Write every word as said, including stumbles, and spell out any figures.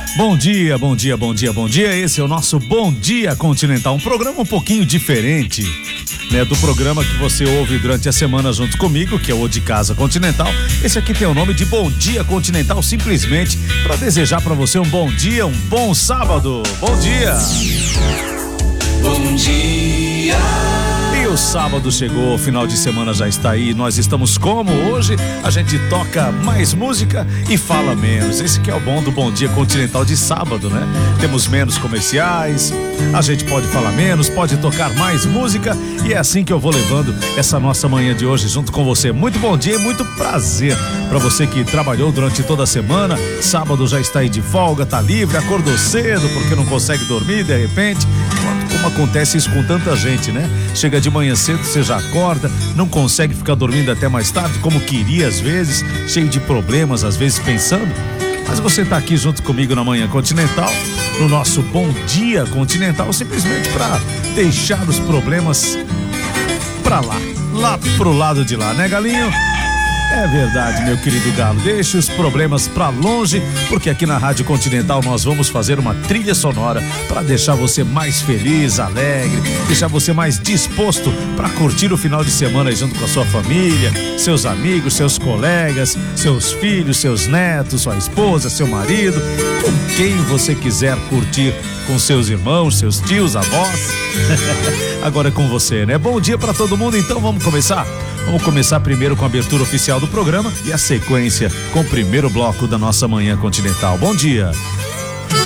Bom dia, bom dia, bom dia, bom dia. Esse é o nosso Bom Dia Continental, um programa um pouquinho diferente, né, do programa que você ouve durante a semana junto comigo, que é o De Casa Continental. Esse aqui tem o nome de Bom Dia Continental, simplesmente para desejar para você um bom dia, um bom sábado. Bom dia. Bom dia. E o sábado chegou, o final de semana já está aí. Nós estamos como hoje? A gente toca mais música e fala menos. Esse que é o bom do Bom Dia Continental de sábado, né? Temos menos comerciais, a gente pode falar menos, pode tocar mais música, e é assim que eu vou levando essa nossa manhã de hoje junto com você. Muito bom dia e muito prazer para você que trabalhou durante toda a semana. Sábado já está aí de folga, tá livre, acordou cedo porque não consegue dormir de repente. Como acontece isso com tanta gente, né? Chega de manhã cedo, você já acorda, não consegue ficar dormindo até mais tarde, como queria às vezes, cheio de problemas, às vezes pensando. Mas você tá aqui junto comigo na Manhã Continental, no nosso Bom Dia Continental, simplesmente para deixar os problemas pra lá, lá pro lado de lá, né, galinho? É verdade, meu querido galo, deixe os problemas pra longe, porque aqui na Rádio Continental nós vamos fazer uma trilha sonora para deixar você mais feliz, alegre, deixar você mais disposto para curtir o final de semana aí junto com a sua família, seus amigos, seus colegas, seus filhos, seus netos, sua esposa, seu marido, com quem você quiser curtir, com seus irmãos, seus tios, avós. Agora é com você, né? Bom dia para todo mundo, então vamos começar? Vamos começar primeiro com a abertura oficial do programa e a sequência com o primeiro bloco da nossa Manhã Continental. Bom dia.